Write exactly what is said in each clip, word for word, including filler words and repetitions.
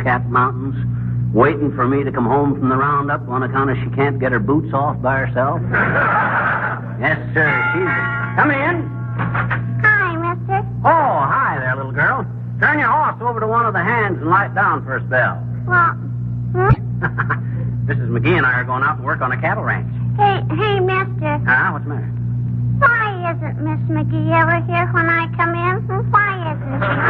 snow-capped mountains, waiting for me to come home from the roundup on account of she can't get her boots off by herself? Yes, sir, she's... Come in. Hi, mister. Oh, hi there, little girl. Turn your horse over to one of the hands and light down for a spell. Well, hmm? Missus McGee and I are going out and work on a cattle ranch. Hey, hey, mister. Huh? What's the matter? Why isn't Miss McGee ever here when I come in? Why isn't she?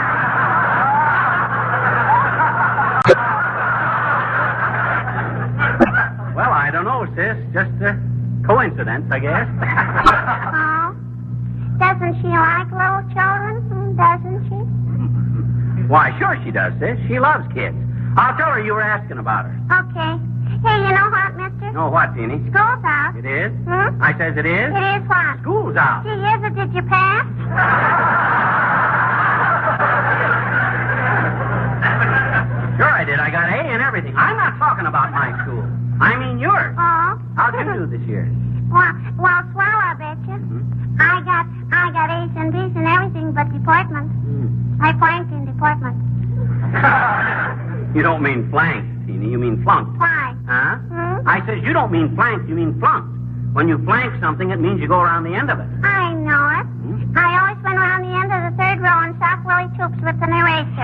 Well, I don't know, sis. Just a coincidence, I guess. Oh? Doesn't she like little children? Doesn't she? Why, sure she does, sis. She loves kids. I'll tell her you were asking about her. Okay. Hey, you know what, mister? No, what, Teeny? School's out. It is? Hmm? I says it is? It is what? School's out. Gee, is it? Did you pass? Sure I did. I got A and everything. I'm not talking about my school. I mean yours. Oh? How'd you do this year? Well, well, swell, I bet you. Mm-hmm. I got, I got A's and B's and everything but deportment. Mm. I flanked in deportment. You don't mean flanked, Teeny. You mean flunked. Why? Huh? Hmm? I says you don't mean flanked. You mean flunked. When you flank something, it means you go around the end of it. I know it. Hmm? I always went around the end of the third row and soft Willie Toops with an eraser.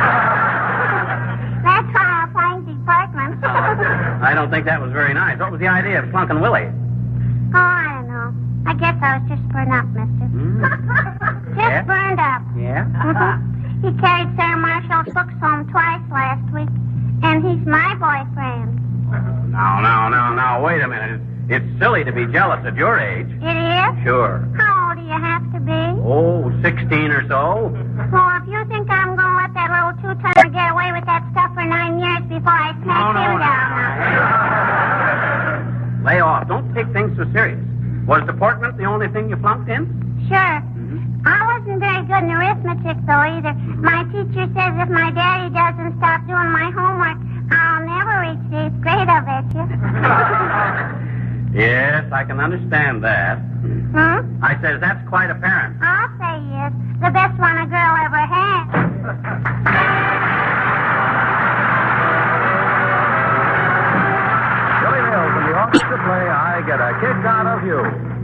That's why I flanked deportment. I don't think that was very nice. What was the idea of flunking Willie? Oh, I don't know. I guess I was just burned up, mister. Mm. Just Yeah? burned up. Yeah? Mhm. He carried Sarah Marshall's books home twice last week, and he's my boyfriend. Now, now, now, now, wait a minute. It's, it's silly to be jealous at your age. It is? Sure. How old do you have to be? Oh, sixteen or so. Well, if you think I'm going to let that little two-tonner get away with that stuff for nine years before I smack No, no, him no. down... Lay off. Don't take things so serious. Was deportment the only thing you flunked in? Sure. I wasn't very good in arithmetic, though, either. My teacher says if my daddy doesn't stop doing my homework, I'll never reach the eighth grade, I bet you. Yes, I can understand that. Hmm? I says that's quite apparent. I'll say he is. The best one a girl ever had. Billy Mills in the orchestra play I Get a Kick Out of You.